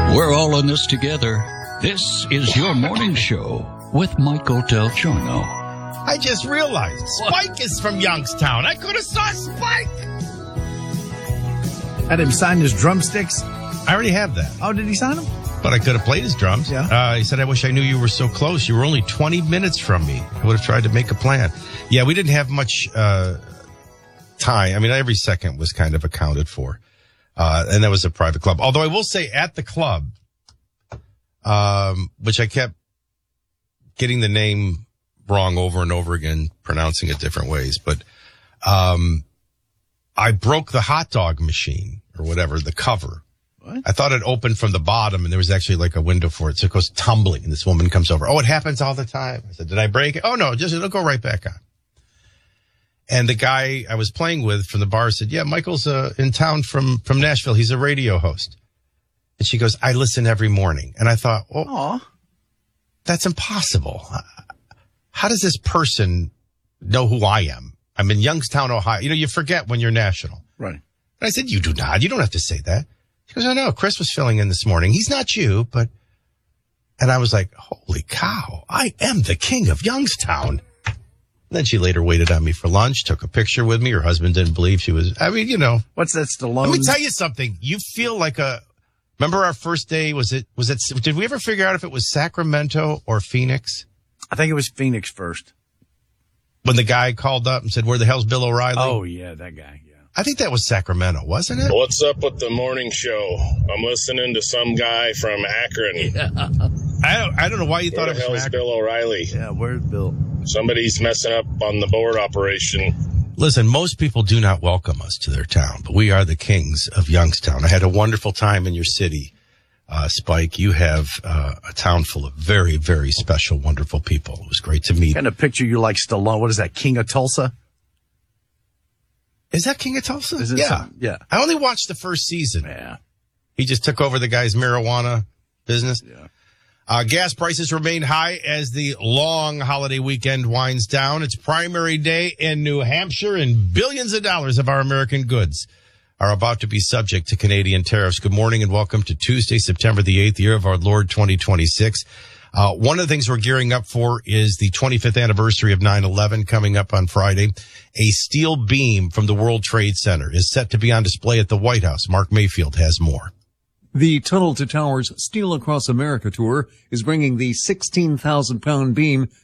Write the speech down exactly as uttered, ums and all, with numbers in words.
We're all in this together. This is your morning show with Michael Del Giorno. I just realized Spike is from Youngstown. I could have saw Spike. Had him sign his drumsticks. I already have that. Oh, did he sign them? But I could have played his drums. Yeah. Uh, he said, I wish I knew you were so close. You were only twenty minutes from me. I would have tried to make a plan. Yeah, we didn't have much uh, time. I mean, every second was kind of accounted for. Uh, and that was a private club. Although I will say at the club, um, which I kept getting the name wrong over and over again, pronouncing it different ways. But um, I broke the hot dog machine or whatever, the cover. What? I thought it opened from the bottom and there was actually like a window for it. So it goes tumbling and this woman comes over. Oh, it happens all the time. I said, did I break it? Oh, no, just it'll go right back on. And the guy I was playing with from the bar said, yeah, Michael's uh, in town from, from Nashville. He's a radio host. And she goes, I listen every morning. And I thought, well, Aww. That's impossible. How does this person know who I am? I'm in Youngstown, Ohio. You know, you forget when you're national. Right. And I said, you do not. You don't have to say that. She goes, oh, no, Chris was filling in this morning. He's not you, but... And I was like, holy cow, I am the king of Youngstown. Then she later waited on me for lunch, took a picture with me. Her husband didn't believe she was... I mean, you know... What's that, Stallone? Let me tell you something. You feel like a... Remember our first day? Was it... Was it? Did we ever figure out if it was Sacramento or Phoenix? I think it was Phoenix first. When the guy called up and said, where the hell's Bill O'Reilly? Oh, yeah, that guy, yeah. I think that was Sacramento, wasn't it? What's up with the morning show? I'm listening to some guy from Akron. Yeah. I don't, I don't know why you Where thought it was the hell's from Akron. Bill O'Reilly? Yeah, where's Bill? Somebody's messing up on the board operation. Listen, most people do not welcome us to their town, but we are the kings of Youngstown. I had a wonderful time in your city, uh, Spike. You have uh, a town full of very, very special, wonderful people. It was great to meet. Kind of picture you like Stallone. What is that, King of Tulsa? Is that King of Tulsa? Is it Yeah. some- yeah. I only watched the first season. Yeah. He just took over the guy's marijuana business. Yeah. Uh, gas prices remain high as the long holiday weekend winds down. It's primary day in New Hampshire, and billions of dollars of our American goods are about to be subject to Canadian tariffs. Good morning and welcome to Tuesday, September the eighth, year of our Lord twenty twenty-six. Uh, one of the things we're gearing up for is the twenty-fifth anniversary of nine eleven coming up on Friday. A steel beam from the World Trade Center is set to be on display at the White House. Mark Mayfield has more. The Tunnel to Towers Steel Across America tour is bringing the sixteen thousand pound beam